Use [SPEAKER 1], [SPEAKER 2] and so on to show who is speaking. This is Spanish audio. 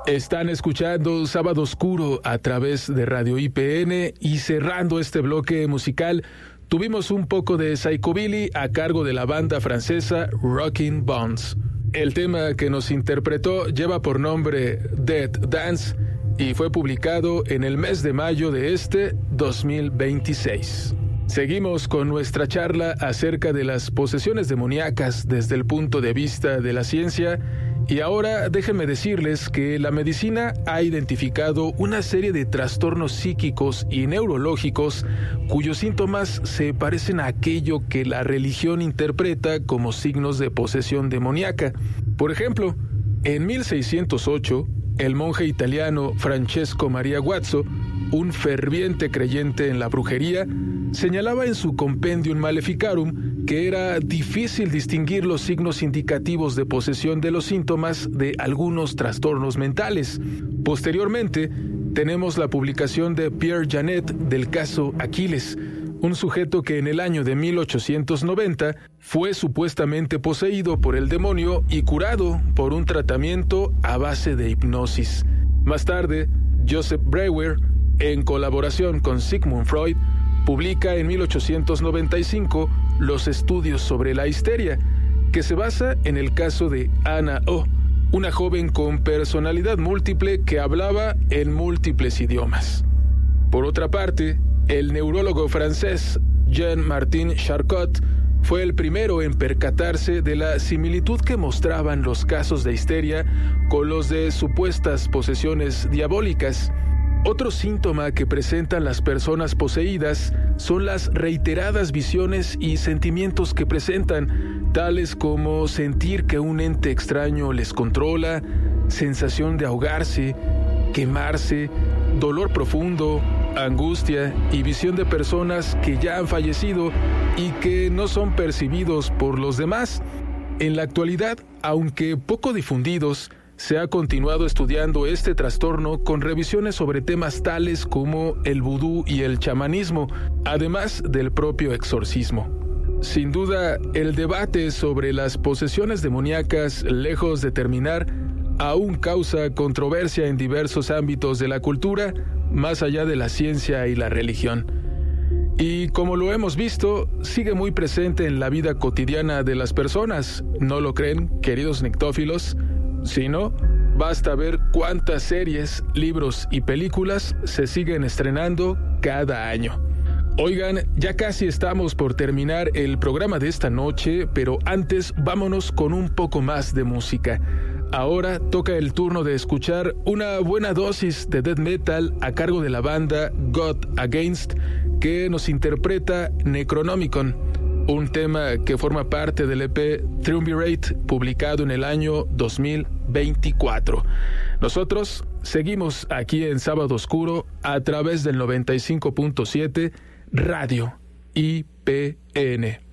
[SPEAKER 1] Están escuchando Sábado Oscuro a través de Radio IPN y cerrando este bloque musical tuvimos un poco de Psychobilly a cargo de la banda francesa Rockin' Bones. El tema que nos interpretó lleva por nombre Dead Dance y fue publicado en el mes de mayo de este 2026. Seguimos con nuestra charla acerca de las posesiones demoníacas desde el punto de vista de la ciencia. Y ahora déjenme decirles que la medicina ha identificado una serie de trastornos psíquicos y neurológicos cuyos síntomas se parecen a aquello que la religión interpreta como signos de posesión demoníaca. Por ejemplo, en 1608, el monje italiano Francesco Maria Guazzo, un ferviente creyente en la brujería, señalaba en su Compendium Maleficarum que era difícil distinguir los signos indicativos de posesión de los síntomas de algunos trastornos mentales. Posteriormente, tenemos la publicación de Pierre Janet del caso Aquiles, un sujeto que en el año de 1890 fue supuestamente poseído por el demonio y curado por un tratamiento a base de hipnosis. Más tarde, Joseph Breuer, en colaboración con Sigmund Freud, publica en 1895 los estudios sobre la histeria, que se basa en el caso de Anna O., una joven con personalidad múltiple que hablaba en múltiples idiomas. Por otra parte, el neurólogo francés Jean-Martin Charcot fue el primero en percatarse de la similitud que mostraban los casos de histeria con los de supuestas posesiones diabólicas. Otro síntoma que presentan las personas poseídas son las reiteradas visiones y sentimientos que presentan, tales como sentir que un ente extraño les controla, sensación de ahogarse, quemarse, dolor profundo, angustia y visión de personas que ya han fallecido y que no son percibidos por los demás. En la actualidad, aunque poco difundidos, se ha continuado estudiando este trastorno con revisiones sobre temas tales como el vudú y el chamanismo, además del propio exorcismo. Sin duda, el debate sobre las posesiones demoníacas, lejos de terminar, aún causa controversia en diversos ámbitos de la cultura, más allá de la ciencia y la religión. Y como lo hemos visto, sigue muy presente en la vida cotidiana de las personas. ¿No lo creen, queridos nictófilos? Si no, basta ver cuántas series, libros y películas se siguen estrenando cada año. Oigan, ya casi estamos por terminar el programa de esta noche, pero antes vámonos con un poco más de música. Ahora toca el turno de escuchar una buena dosis de death metal a cargo de la banda God Against, que nos interpreta Necronomicon, un tema que forma parte del EP Triumvirate, publicado en el año 2024. Nosotros seguimos aquí en Sábado Oscuro a través del 95.7 Radio IPN.